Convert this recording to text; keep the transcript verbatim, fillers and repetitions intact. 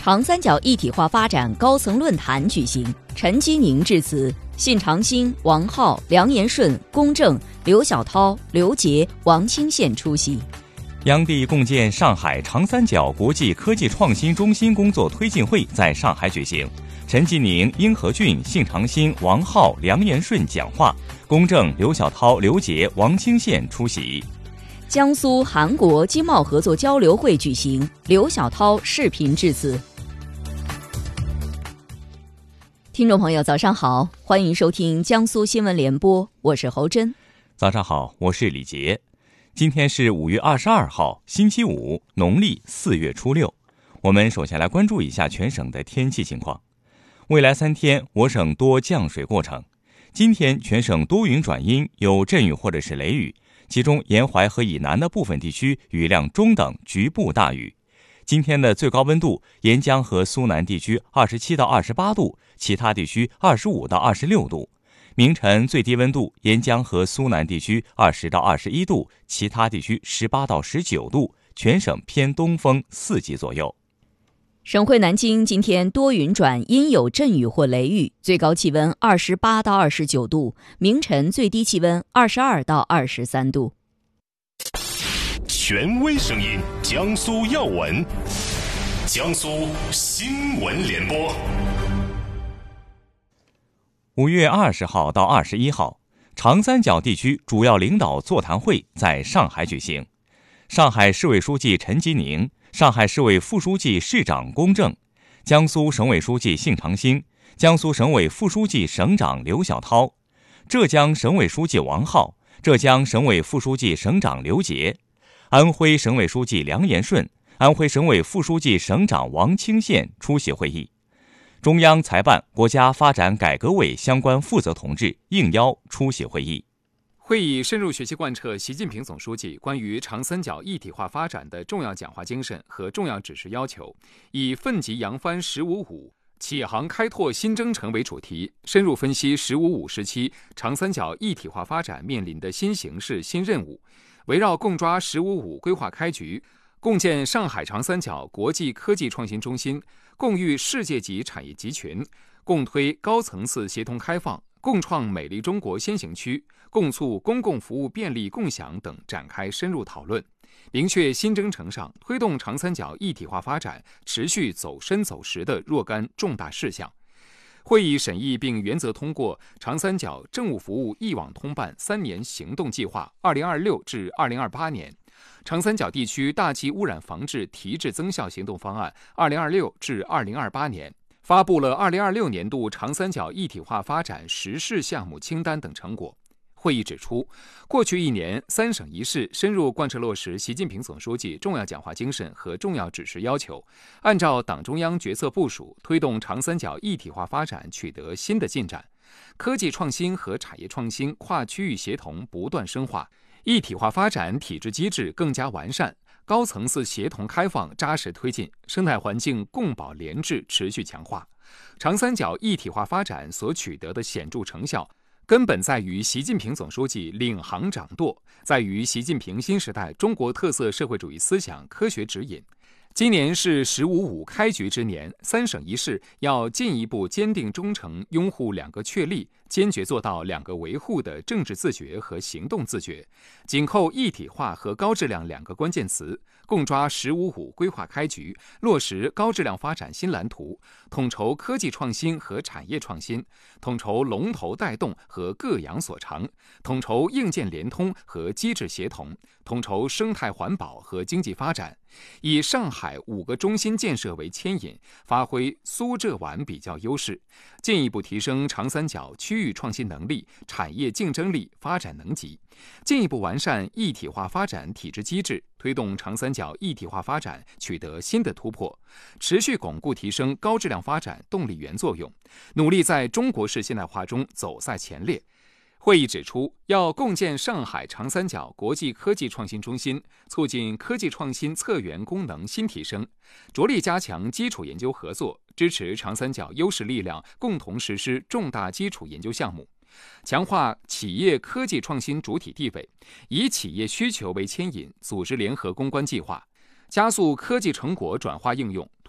长三角一体化发展高层论坛举行，陈基宁致辞，信长兴、王浩、梁延顺、龚正、刘晓涛、刘杰、王清宪出席。 央地共建上海长三角国际科技创新中心工作推进会在上海举行，陈基宁、殷和俊、信长兴、王浩、梁延顺讲话，龚正、刘晓涛、刘杰、王清宪出席。 江苏韩国经贸合作交流会举行，刘晓涛视频致辞。听众朋友早上好，欢迎收听江苏新闻联播，我是侯真。 早上好，我是李杰。今天是五月二十二号，星期五，农历四月初六。我们首先来关注一下全省的天气情况。未来三天，我省多降水过程。今天全省多云转阴，有阵雨或者是雷雨，其中沿淮河以南的部分地区雨量中等，局部大雨。今天的最高温度，沿江和苏南地区二十七到二十八度，其他地区二十五到二十六度。明晨最低温度，沿江和苏南地区二十到二十一度，其他地区十八到十九度，全省偏东风四级左右。 省会南京今天多云转阴，有阵雨或雷雨，最高气温二十八到二十九度，明晨最低气温二十二到二十三度。 权威声音，江苏要闻，江苏新闻联播。 五月二十号到二十一号，长三角地区主要领导座谈会在上海举行。上海市委书记陈基宁、上海市委副书记、市长龚正、江苏省委书记信长兴、江苏省委副书记、省长刘晓涛、浙江省委书记王浩、浙江省委副书记、省长刘杰、安徽省委书记梁延顺、安徽省委副书记、省长王清宪出席会议。中央财办、国家发展改革委相关负责同志应邀出席会议。 会议深入学习贯彻习近平总书记关于长三角一体化发展的重要讲话精神和重要指示要求，以奋楫扬帆“十五五”启航开拓新征程为主题，深入分析“十五五”时期长三角一体化发展面临的新形势、新任务，围绕共抓“十五五”规划开局，共建上海长三角国际科技创新中心，共育世界级产业集群，共推高层次协同开放，共创美丽中国先行区，共促公共服务便利共享等展开深入讨论，明确新征程上推动长三角一体化发展持续走深走实的若干重大事项。会议审议并原则通过长三角政务服务一网通办三年行动计划（二零二六至二零二八年）、长三角地区大气污染防治提质增效行动方案（二零二六至二零二八年），发布了二零二六年度长三角一体化发展实事项目清单等成果。会议指出，过去一年，三省一市深入贯彻落实习近平总书记重要讲话精神和重要指示要求，按照党中央决策部署，推动长三角一体化发展取得新的进展，科技创新和产业创新跨区域协同不断深化，一体化发展体制机制更加完善，高层次协同开放扎实推进，生态环境共保廉治持续强化。长三角一体化发展所取得的显著成效，根本在于习近平总书记领航掌舵，在于习近平新时代中国特色社会主义思想科学指引。今年是“十五五”开局之年，三省一市要进一步坚定忠诚拥护两个确立，坚决做到两个维护的政治自觉和行动自觉，紧扣一体化和高质量两个关键词，共抓“十五五”规划开局，落实高质量发展新蓝图，统筹科技创新和产业创新，统筹龙头带动和各扬所长，统筹硬件联通和机制协同，统筹生态环保和经济发展，以上海五个中心建设为牵引，发挥苏浙皖比较优势，进一步提升长三角区域创新能力、产业竞争力、发展能级，进一步完善一体化发展体制机制，推动长三角一体化发展取得新的突破，持续巩固提升高质量发展动力源作用，努力在中国式现代化中走在前列。会议指出，要共建上海长三角国际科技创新中心，促进科技创新策源功能新提升，着力加强基础研究合作，支持长三角优势力量共同实施重大基础研究项目，强化企业科技创新主体地位，以企业需求为牵引，组织联合攻关计划，加速科技成果转化应用，